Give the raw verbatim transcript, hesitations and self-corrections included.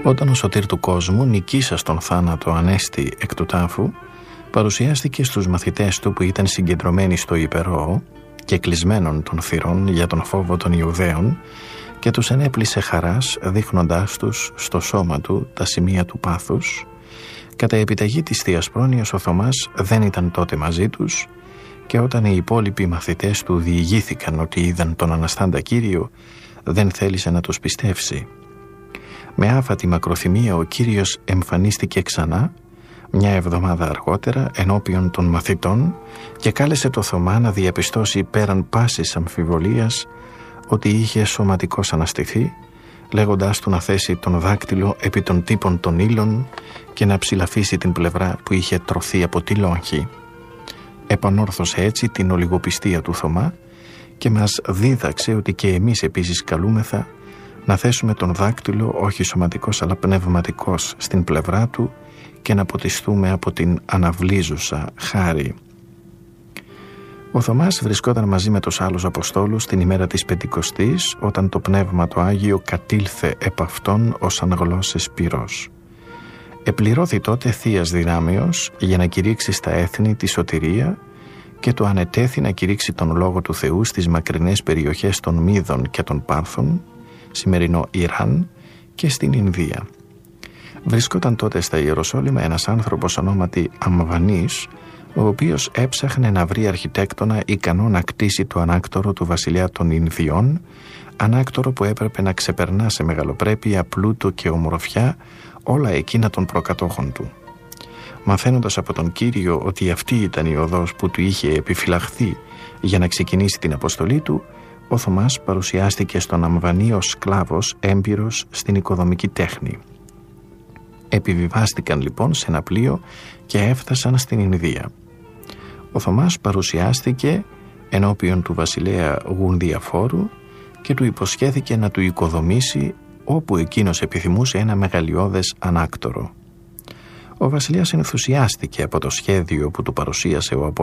Όταν ο σωτήρ του κόσμου, νικήσας τον θάνατο ανέστη εκ του τάφου, παρουσιάστηκε στους μαθητές του που ήταν συγκεντρωμένοι στο υπερόο και κλεισμένων των θυρών για τον φόβο των Ιουδαίων, και τους ενέπλησε χαράς, δείχνοντάς τους στο σώμα του τα σημεία του πάθους. Κατά επιταγή της Θείας Πρόνοιας, ο Θωμάς δεν ήταν τότε μαζί τους, και όταν οι υπόλοιποι μαθητές του διηγήθηκαν ότι είδαν τον Αναστάντα Κύριο, δεν θέλησε να τους πιστεύσει. Με άφατη μακροθυμία ο Κύριος εμφανίστηκε ξανά μια εβδομάδα αργότερα ενώπιον των μαθητών και κάλεσε το Θωμά να διαπιστώσει πέραν πάσης αμφιβολίας ότι είχε σωματικώς αναστηθεί, λέγοντάς του να θέσει τον δάκτυλο επί των τύπων των ύλων και να ψηλαφίσει την πλευρά που είχε τρωθεί από τη λόγχη. Επανόρθωσε έτσι την ολιγοπιστία του Θωμά και μας δίδαξε ότι και εμείς επίσης καλούμεθα να θέσουμε τον δάκτυλο όχι σωματικός αλλά πνευματικός στην πλευρά του και να ποτιστούμε από την αναβλίζουσα χάρη. Ο Θωμάς βρισκόταν μαζί με τους άλλους Αποστόλους την ημέρα της Πεντηκοστής, όταν το Πνεύμα το Άγιο κατήλθε επ' αυτόν ως αν γλώσσες πυρός. Επληρώθη τότε θείας δυνάμεως για να κηρύξει στα έθνη τη σωτηρία και το ανετέθη να κηρύξει τον Λόγο του Θεού στις μακρινές περιοχές των Μίδων και των Πάρθων, σημερινό Ιράν, και στην Ινδία. Βρισκόταν τότε στα Ιεροσόλυμα ένας άνθρωπος ονόματι Αμβανής, ο οποίος έψαχνε να βρει αρχιτέκτονα ικανό να κτίσει το ανάκτορο του βασιλιά των Ινδιών, ανάκτορο που έπρεπε να ξεπερνά σε μεγαλοπρέπεια, πλούτο και ομορφιά όλα εκείνα των προκατόχων του. Μαθαίνοντας από τον Κύριο ότι αυτή ήταν η οδός που του είχε επιφυλαχθεί για να ξεκινήσει την αποστολή του, ο Θωμάς παρουσιάστηκε στον Αμβανί ως σκλάβος έμπειρος στην οικοδομική τέχνη. Επιβιβάστηκαν λοιπόν σε ένα πλοίο και έφτασαν στην Ινδία. Ο Θωμάς παρουσιάστηκε ενώπιον του βασιλέα Γουνδιαφόρου και του υποσχέθηκε να του οικοδομήσει όπου εκείνος επιθυμούσε ένα μεγαλειώδες ανάκτορο. Ο βασιλιάς ενθουσιάστηκε από το σχέδιο που του παρουσίασε ο